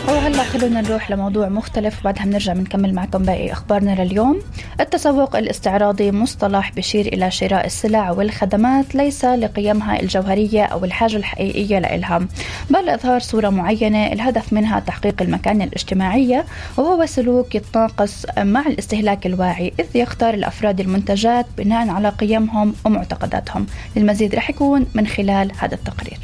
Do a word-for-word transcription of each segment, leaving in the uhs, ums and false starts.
وهلا خلونا نروح لموضوع مختلف وبعدها بنرجع بنكمل معكم باقي أخبارنا لليوم. التسوق الاستعراضي مصطلح بيشير إلى شراء السلع والخدمات ليس لقيمها الجوهرية أو الحاجة الحقيقية لإلها، بل إظهار صورة معينة الهدف منها تحقيق المكانة الاجتماعية، وهو سلوك يتناقص مع الاستهلاك الواعي، إذ يختار الأفراد المنتجات بناء على قيمهم ومعتقداتهم. للمزيد رح يكون من خلال هذا التقرير.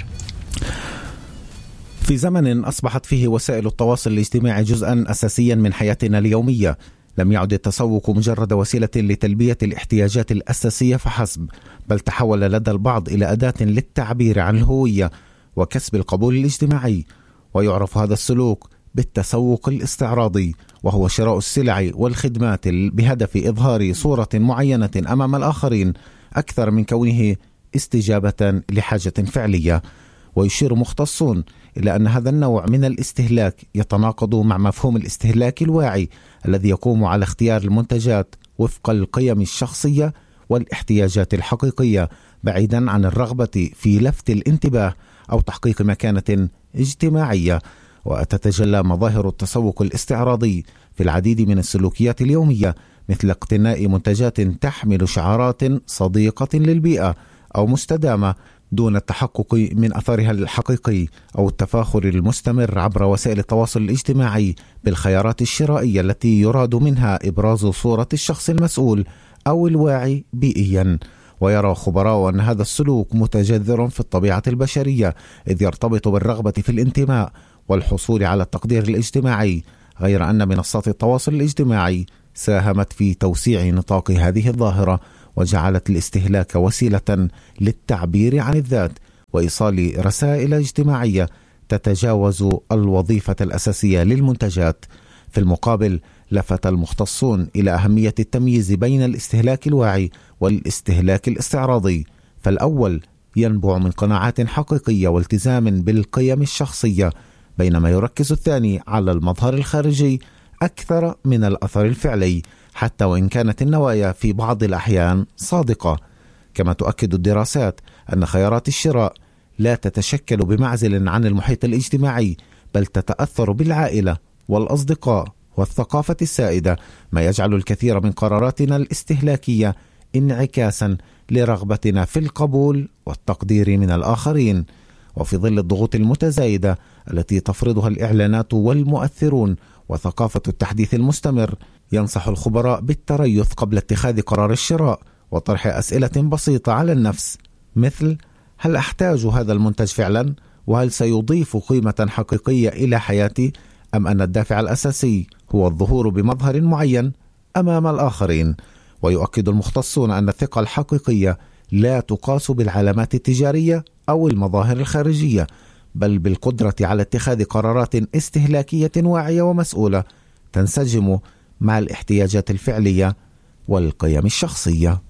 في زمن أصبحت فيه وسائل التواصل الاجتماعي جزءا أساسيا من حياتنا اليومية، لم يعد التسوق مجرد وسيلة لتلبية الاحتياجات الأساسية فحسب، بل تحول لدى البعض إلى أداة للتعبير عن الهوية وكسب القبول الاجتماعي. ويعرف هذا السلوك بالتسوق الاستعراضي، وهو شراء السلع والخدمات بهدف إظهار صورة معينة أمام الآخرين أكثر من كونه استجابة لحاجة فعلية. ويشير مختصون إلى أن هذا النوع من الاستهلاك يتناقض مع مفهوم الاستهلاك الواعي الذي يقوم على اختيار المنتجات وفق القيم الشخصية والاحتياجات الحقيقية، بعيدا عن الرغبة في لفت الانتباه أو تحقيق مكانة اجتماعية. وتتجلى مظاهر التسوق الاستعراضي في العديد من السلوكيات اليومية، مثل اقتناء منتجات تحمل شعارات صديقة للبيئة أو مستدامة دون التحقق من أثرها الحقيقي، أو التفاخر المستمر عبر وسائل التواصل الاجتماعي بالخيارات الشرائية التي يراد منها إبراز صورة الشخص المسؤول أو الواعي بيئيا. ويرى خبراء أن هذا السلوك متجذر في الطبيعة البشرية، إذ يرتبط بالرغبة في الانتماء والحصول على التقدير الاجتماعي، غير أن منصات التواصل الاجتماعي ساهمت في توسيع نطاق هذه الظاهرة، وجعلت الاستهلاك وسيلة للتعبير عن الذات وإيصال رسائل اجتماعية تتجاوز الوظيفة الأساسية للمنتجات. في المقابل، لفت المختصون إلى أهمية التمييز بين الاستهلاك الواعي والاستهلاك الاستعراضي، فالأول ينبع من قناعات حقيقية والتزام بالقيم الشخصية، بينما يركز الثاني على المظهر الخارجي أكثر من الأثر الفعلي، حتى وإن كانت النوايا في بعض الأحيان صادقة. كما تؤكد الدراسات أن خيارات الشراء لا تتشكل بمعزل عن المحيط الاجتماعي، بل تتأثر بالعائلة والأصدقاء والثقافة السائدة، ما يجعل الكثير من قراراتنا الاستهلاكية انعكاسا لرغبتنا في القبول والتقدير من الآخرين. وفي ظل الضغوط المتزايدة التي تفرضها الإعلانات والمؤثرون وثقافة التحديث المستمر، ينصح الخبراء بالتريث قبل اتخاذ قرار الشراء وطرح أسئلة بسيطة على النفس، مثل: هل أحتاج هذا المنتج فعلا؟ وهل سيضيف قيمة حقيقية إلى حياتي؟ أم أن الدافع الأساسي هو الظهور بمظهر معين أمام الآخرين؟ ويؤكد المختصون أن الثقة الحقيقية لا تقاس بالعلامات التجارية أو المظاهر الخارجية، بل بالقدرة على اتخاذ قرارات استهلاكية واعية ومسؤولة تنسجم مع الاحتياجات الفعلية والقيم الشخصية.